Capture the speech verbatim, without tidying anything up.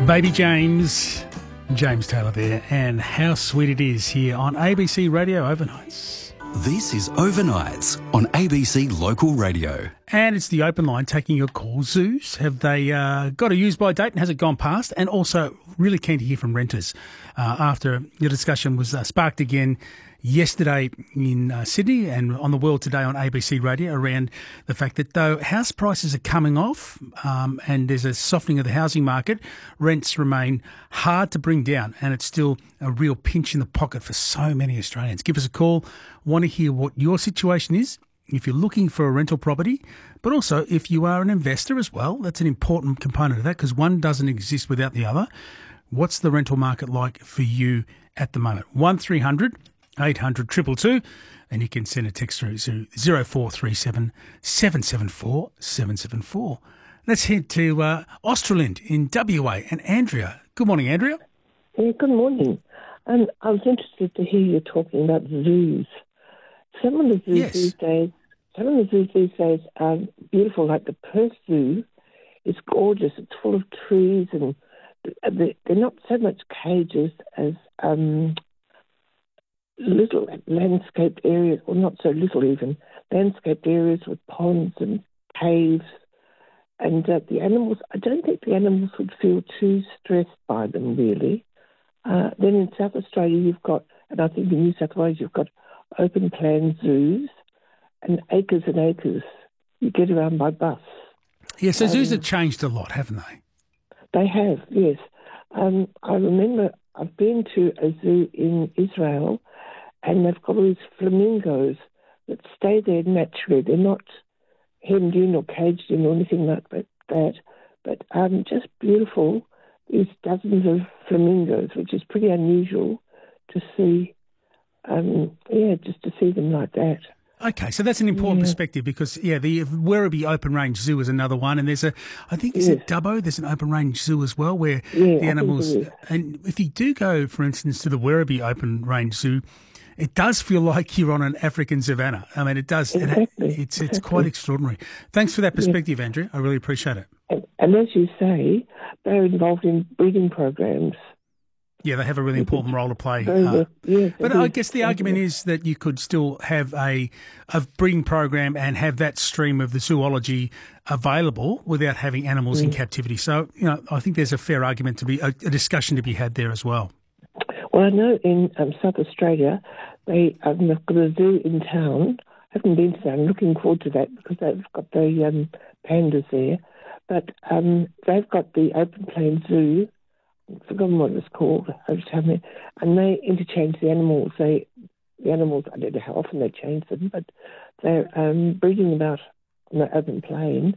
Baby James, James Taylor there, and how sweet it is here on A B C Radio Overnights. This is Overnights on A B C Local Radio. And it's the open line taking your calls. Zoos, have they uh, got a use-by date and has it gone past? And also really keen to hear from renters uh, after your discussion was uh, sparked again yesterday in uh, Sydney and on the World Today on A B C Radio around the fact that though house prices are coming off um, and there's a softening of the housing market, rents remain hard to bring down and it's still a real pinch in the pocket for so many Australians. Give us a call. Want to hear what your situation is if you're looking for a rental property, but also if you are an investor as well. That's an important component of that because one doesn't exist without the other. What's the rental market like for you at the moment? one three hundred eight hundred two two two, and you can send a text through to zero four three seven seven seven four seven seven four. Let's head to uh, Australind in W A and Andrea. Good morning, Andrea. Yeah, good morning. Um, I was interested to hear you talking about zoos. Some of the zoos Yes. these days, some of the zoos these days are beautiful. Like the Perth Zoo is gorgeous. It's full of trees, and they're not so much cages as um, little landscaped areas, or not so little even, landscaped areas with ponds and caves. And uh, the animals, I don't think the animals would feel too stressed by them, really. Uh, then in South Australia, you've got, and I think in New South Wales, you've got open plan zoos and acres and acres. You get around by bus. Yeah, so zoos Um, have changed a lot, haven't they? They have, yes. Um, I remember I've been to a zoo in Israel, and they've got all these flamingos that stay there naturally. They're not hemmed in or caged in or anything like that, but um, just beautiful. There's dozens of flamingos, which is pretty unusual to see. Um, yeah, just to see them like that. Okay, so that's an important Yeah. perspective because, yeah, the Werribee Open Range Zoo is another one, and there's a, I think, is Yes. it Dubbo? There's an open range zoo as well where Yeah, I the think animals, there is. and if you do go, for instance, to the Werribee Open Range Zoo, it does feel like you're on an African savannah. I mean, it does. It- Exactly, it's it's exactly. quite extraordinary. Thanks for that perspective, Andrea. I really appreciate it. And, and as you say, they're involved in breeding programs. Yeah, they have a really important role to play. Very uh, well. Yes, But it I is. guess the argument is that you could still have a, a breeding program and have that stream of the zoology available without having animals in captivity. So, you know, I think there's a fair argument to be, a, a discussion to be had there as well. Well, I know in um, South Australia, they um, they've got a zoo in town. I haven't been to that. I'm looking forward to that because they've got the um, pandas there. But um, they've got the open plain zoo. I've forgotten what it's called. Every time they, and they interchange the animals. They the animals. I don't know how often they change them, but they're um, breeding about on the open plain.